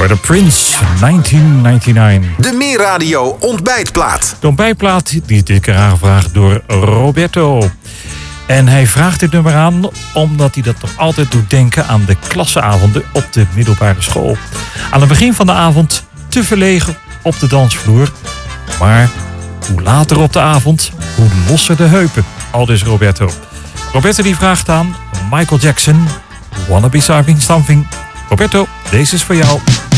hoorde Prince, 1999. De Meer Radio ontbijtplaat. De ontbijtplaat die is dit keer aangevraagd door Roberto. En hij vraagt dit nummer aan omdat hij dat nog altijd doet denken aan de klassenavonden op de middelbare school. Aan het begin van de avond te verlegen op de dansvloer. Maar hoe later op de avond, hoe losser de heupen. Aldus Roberto. Roberto die vraagt aan Michael Jackson, Wanna Be Something. Roberto, deze is voor jou.